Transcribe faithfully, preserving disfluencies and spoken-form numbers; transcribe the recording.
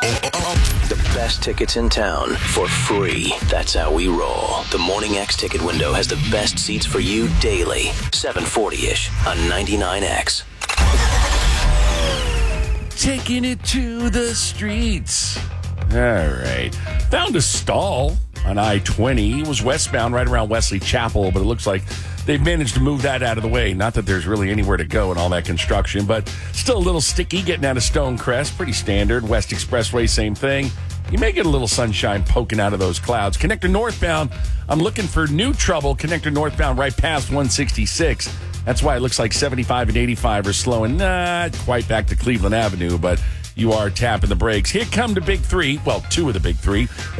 The best tickets in town for free. That's how we roll. The Morning X ticket window has the best seats for you daily. seven forty-ish on ninety-nine X. Taking it to the streets. All right. Found a stall on I twenty. It was westbound right around Wesley Chapel, but it looks like they've managed to move that out of the way. Not that there's really anywhere to go in all that construction, but still a little sticky getting out of Stonecrest. Pretty standard. West Expressway, same thing. You may get a little sunshine poking out of those clouds. Connector northbound, I'm looking for new trouble. Connector northbound right past one sixty-six. That's why it looks like seventy-five and eighty-five are slowing. Not quite back to Cleveland Avenue, but you are tapping the brakes. Here come the big three. Well, two of the big three.